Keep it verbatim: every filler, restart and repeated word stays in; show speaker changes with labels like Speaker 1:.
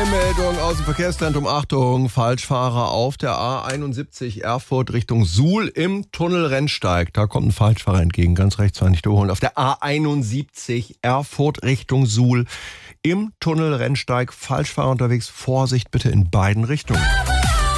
Speaker 1: Meldung aus dem Verkehrszentrum. Achtung, Falschfahrer auf der A einundsiebzig Erfurt Richtung Suhl im Tunnel Rennsteig. Da kommt ein Falschfahrer entgegen, ganz rechts war nicht überholen. Auf der A einundsiebzig Erfurt Richtung Suhl im Tunnel Rennsteig. Falschfahrer unterwegs, Vorsicht bitte in beiden Richtungen.